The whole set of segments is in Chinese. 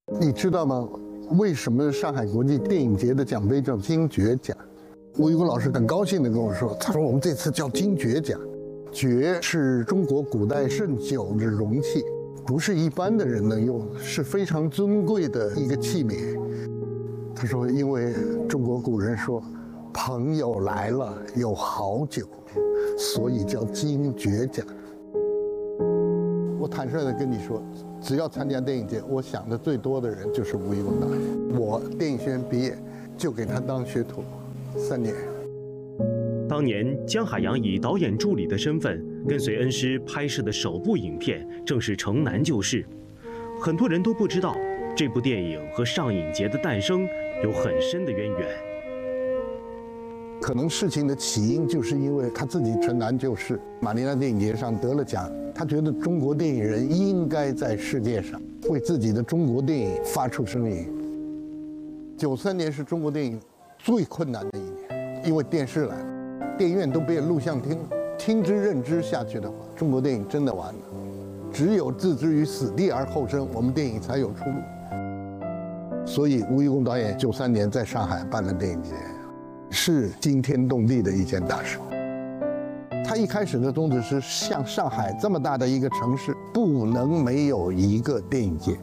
你知道吗？为什么上海国际电影节的奖杯叫金爵奖？吴贻弓老师很高兴地跟我说，他说我们这次叫金爵奖，爵是中国古代盛酒的容器，不是一般的人能用，是非常尊贵的一个器皿。他说，因为中国古人说，朋友来了有好酒，所以叫金爵奖。我坦率地跟你说，只要参加电影节，我想的最多的人就是吴贻弓导演。我电影学院毕业就给他当学徒3年。 当年姜海洋以导演助理的身份跟随恩师拍摄的首部影片正是《城南旧事》，很多人都不知道这部电影和上影节的诞生有很深的渊源。 可能事情的起因就是因为他自己城南旧事，马尼拉电影节上得了奖，他觉得中国电影人应该在世界上为自己的中国电影发出声音。93年是中国电影最困难的一年，因为电视来了，电影院都变录像厅了，听之任之下去的话，中国电影真的完了。只有置之于死地而后生，我们电影才有出路。所以吴贻弓导演93年在上海办了电影节，是惊天动地的一件大事。他一开始的宗旨是，像上海这么大的一个城市，不能没有一个电影节。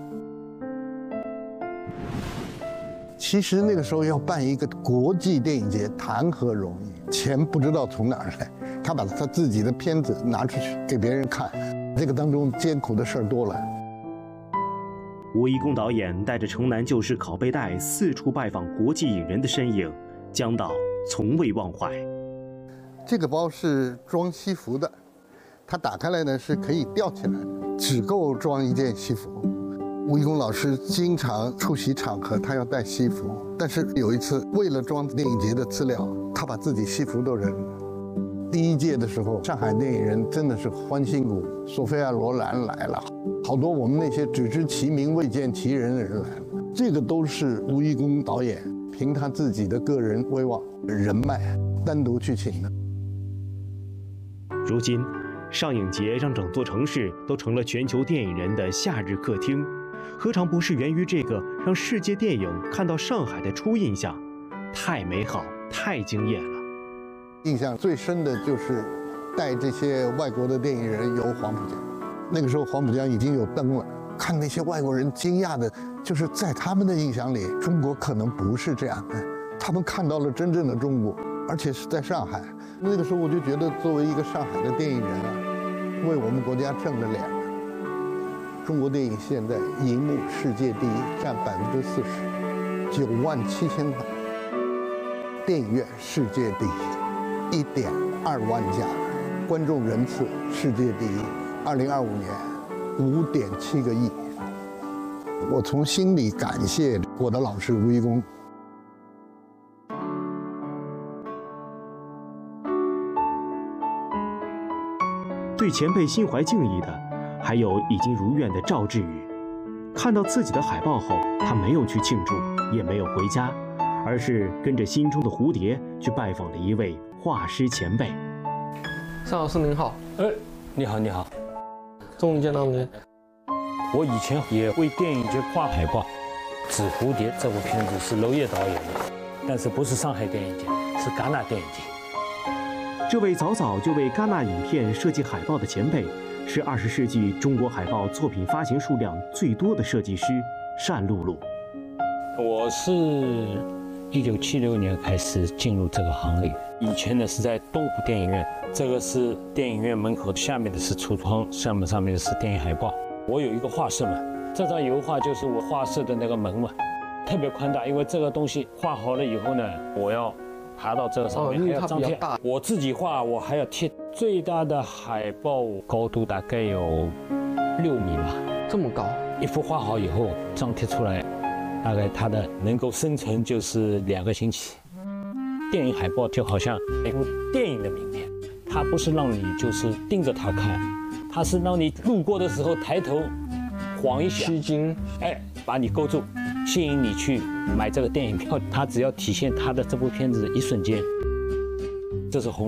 其实那个时候要办一个国际电影节，谈何容易？钱不知道从哪儿来，他把他自己的片子拿出去给别人看，这个当中艰苦的事儿多了。 吴贻弓导演带着《城南旧事》拷贝带四处拜访国际影人的身影，姜导从未忘怀。 这个包是装西服的，它打开来呢是可以吊起来的，只够装一件西服。吴贻弓老师经常出席场合，他要带西服，但是有一次为了装电影节的资料，他把自己西服都扔了。第1届的时候，上海电影人真的是欢欣鼓舞，索菲亚·罗兰来了，好多我们那些只知其名未见其人的人来了。这个都是吴贻弓导演凭他自己的个人威望、人脉单独去请的。 如今，上影节让整座城市都成了全球电影人的夏日客厅，何尝不是源于这个让世界电影看到上海的初印象？太美好，太惊艳了。 印象最深的就是带这些外国的电影人游黄浦江，那个时候黄浦江已经有灯了，看那些外国人惊讶的，就是在他们的印象里，中国可能不是这样，他们看到了真正的中国，而且是在上海。那个时候我就觉得，作为一个上海的电影人啊，为我们国家挣了脸了。中国电影现在银幕世界第一，占40%，97000块；电影院世界第一，1.2万家；观众人次世界第一，2025年5.7个亿。我从心里感谢我的老师吴贻弓。 对前辈心怀敬意的，还有已经如愿的赵志宇。看到自己的海报后，他没有去庆祝，也没有回家，而是跟着心中的蝴蝶去拜访了一位画师前辈。 尚老师您好。 你好，你好， 终于见到您。 我以前也为电影节画海报，《纸蝴蝶》这部片子是娄烨导演的，但是不是上海电影节，是戛纳电影节。 这位早早就为戛纳影片设计海报的前辈，是20世纪中国海报作品发行数量最多的设计师单露露。 我是1976年开始进入这个行业，以前呢是在东湖电影院，这个是电影院门口，下面的是橱窗，上面的是电影海报。我有一个画室嘛，这张油画就是我画室的那个门嘛，特别宽大，因为这个东西画好了以后呢，我要爬到这个上面，还要张贴。我自己画，我还要贴。最大的海报高度大概有6米吧， 这么高。 一幅画好以后张贴出来，大概它的能够生成就是2个星期。电影海报就好像一部电影的名片，它不是让你就是盯着它看，它是让你路过的时候抬头晃一下， 吸睛， 把你勾住，吸引你去买这个电影票。它只要体现它的这部片子的一瞬间，这是红日，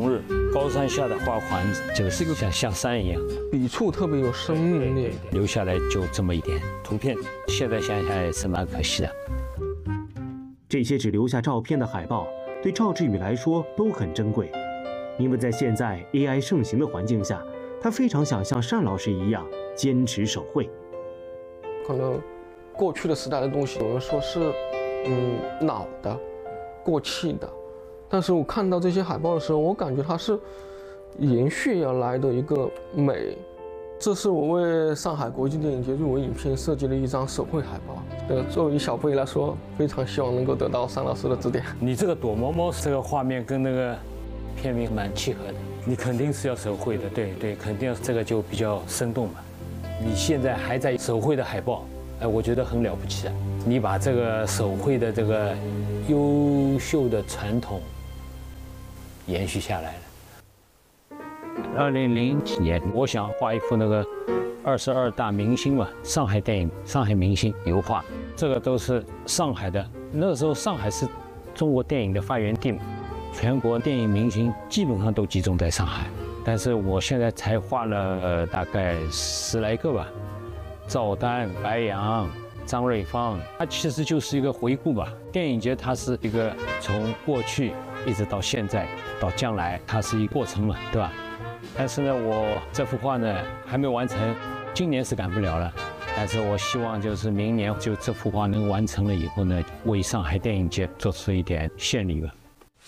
高山下的花环，就是像山一样， 笔触特别有生命力。 留下来就这么一点图片，现在想想也是蛮可惜的。 这些只留下照片的海报，对赵志宇来说都很珍贵，因为在现在 AI 盛行的环境下，他非常想像单老师一样坚持手绘。 可能过去的时代的东西，我们说是老的、过气的，但是我看到这些海报的时候，我感觉它是延续而来的一个美。这是我为上海国际电影节入围影片设计的一张手绘海报。作为小辈来说，非常希望能够得到单老师的指点。 你这个躲猫猫这个画面跟那个片名蛮契合的，你肯定是要手绘的，对，肯定这个就比较生动嘛。你现在还在手绘的海报，我觉得很了不起啊！你把这个手绘的这个优秀的传统延续下来了。2007几年，我想画一幅那个22大明星嘛，上海电影、上海明星油画，这个都是上海的。那个时候上海是中国电影的发源地嘛，全国电影明星基本上都集中在上海。但是我现在才画了大概10来个吧，赵丹、白杨、张瑞芳，它其实就是一个回顾吧。电影节它是一个从过去一直到现在到将来，它是一个过程嘛，对吧？但是呢，我这幅画呢还没完成，今年是赶不了了。但是我希望就是明年就这幅画能完成了以后呢，为上海电影节做出一点献礼吧。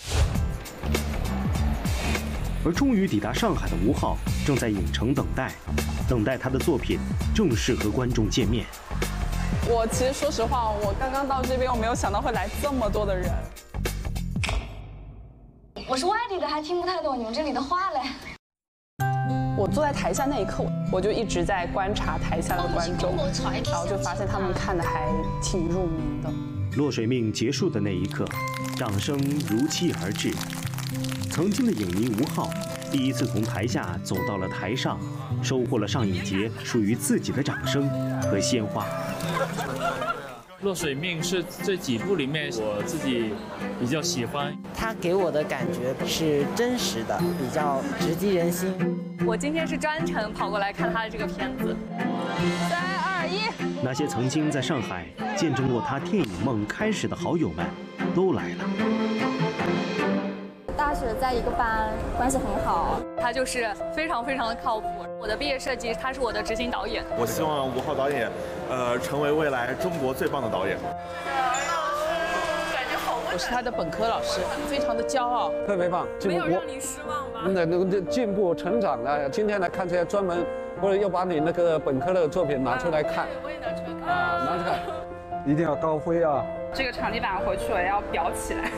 而终于抵达上海的吴昊正在影城等待他的作品正式和观众见面。 我其实说实话，我刚刚到这边，我没有想到会来这么多的人。 我是外地的，还听不太懂你们这里的话嘞。 我坐在台下那一刻，我就一直在观察台下的观众，然后就发现他们看的还挺入迷的。 落水命结束的那一刻，掌声如期而至。曾经的影迷吴昊第一次从台下走到了台上，收获了上影节属于自己的掌声和鲜花。 落水命是这几部里面我自己比较喜欢， 它给我的感觉是真实的，比较直击人心。 我今天是专程跑过来看他的这个片子。3、2、1。 那些曾经在上海见证过他电影梦开始的好友们都来了。 大学在一个班，关系很好。 他就是非常的靠谱。我的毕业设计，他是我的执行导演。 我希望吴昊导演，成为未来中国最棒的导演。 我是他的本科老师，非常的骄傲， 特别棒。 没有让你失望吗？ 那进步成长了。今天来看这些专门，或者又把你那个本科的作品拿出来看。 我也拿出来看。 拿出来看，一定要高飞啊！ 这个场地板回去我要裱起来。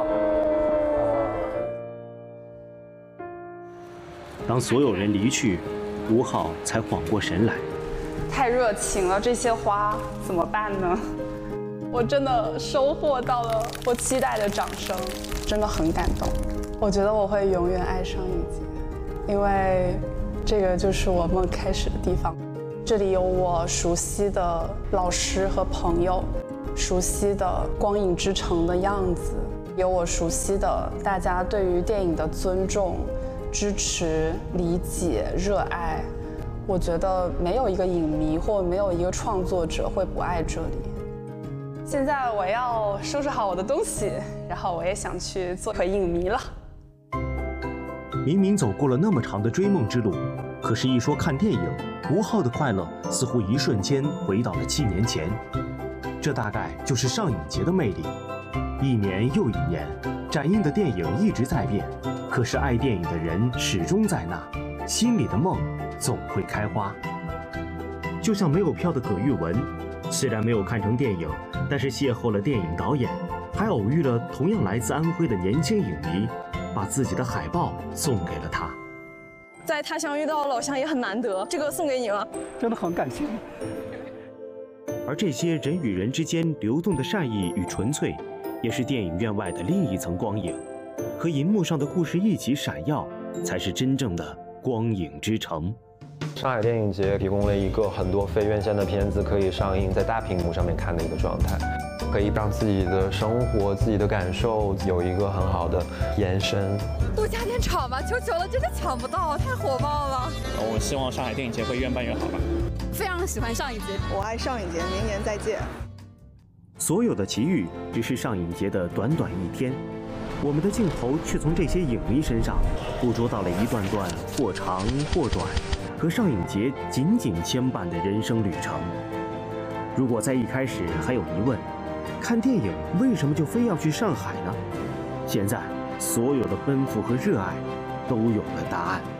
当所有人离去，吴昊才缓过神来。 太热情了，这些花怎么办呢？我真的收获到了我期待的掌声，真的很感动。我觉得我会永远爱上影节，因为这个就是我梦开始的地方。这里有我熟悉的老师和朋友，熟悉的光影之城的样子，有我熟悉的大家对于电影的尊重、支持、理解、热爱。我觉得没有一个影迷或没有一个创作者会不爱这里。现在我要收拾好我的东西，然后我也想去做回影迷了。 明明走过了那么长的追梦之路，可是一说看电影，吴昊的快乐似乎一瞬间回到了7年前。这大概就是上影节的魅力。1年又1年，展映的电影一直在变，可是爱电影的人始终在那，心里的梦总会开花。就像没有票的葛玉文，虽然没有看成电影，但是邂逅了电影导演，还偶遇了同样来自安徽的年轻影迷，把自己的海报送给了他。 在他乡遇到老乡也很难得，这个送给你了， 真的很感谢。 而这些人与人之间流动的善意与纯粹，也是电影院外的另一层光影，和银幕上的故事一起闪耀，才是真正的光影之城。 上海电影节提供了一个很多非院线的片子可以上映在大屏幕上面看的一个状态，可可以让自己的生活、自己的感受有一个很好的延伸。 多加点场吧，求求了，真的抢不到，太火爆了。 我希望上海电影节会越办越好吧。 非常喜欢上影节， 我爱上影节，明年再见。 所有的奇遇只是上影节的短短一天，我们的镜头却从这些影迷身上捕捉到了一段段或长或短和上影节紧紧牵绊的人生旅程。如果在一开始还有疑问，看电影为什么就非要去上海呢？现在所有的奔赴和热爱都有了答案。